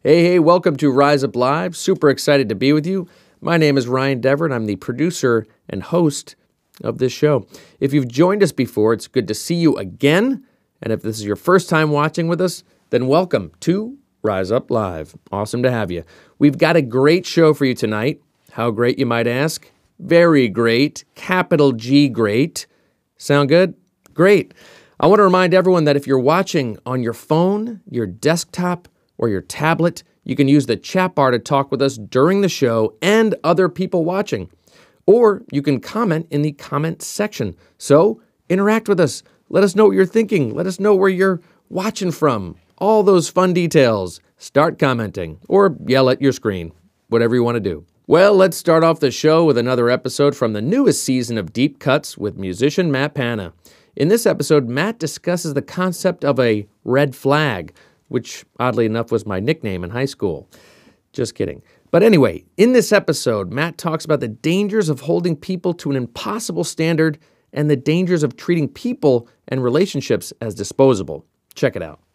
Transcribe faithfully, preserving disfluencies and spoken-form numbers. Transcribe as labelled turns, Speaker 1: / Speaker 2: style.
Speaker 1: Hey, hey, welcome to Rise Up Live. Super excited to be with you. My name is Ryan Dever, I'm the producer and host of this show. If you've joined us before, it's good to see you again. And if this is your first time watching with us, then welcome to Rise Up Live. Awesome to have you. We've got a great show for you tonight. How great, you might ask? Very great. Capital G great. Sound good? Great. I want to remind everyone that if you're watching on your phone, your desktop, or your tablet, you can use the chat bar to talk with us during the show and other people watching. Or you can comment in the comment section. So interact with us. Let us know what you're thinking. Let us know where you're watching from. All those fun details. Start commenting or yell at your screen. Whatever you want to do. Well, let's start off the show with another episode from the newest season of Deep Cuts with musician Matt Pana. In this episode, Matt discusses the concept of a red flag, which, oddly enough, was my nickname in high school. Just kidding. But anyway, in this episode, Matt talks about the dangers of holding people to an impossible standard and the dangers of treating people and relationships as disposable. Check it out.